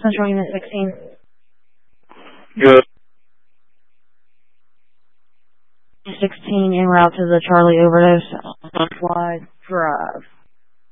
Central Unit 16. Good. 16 en route to the Charlie overdose on Fly Drive.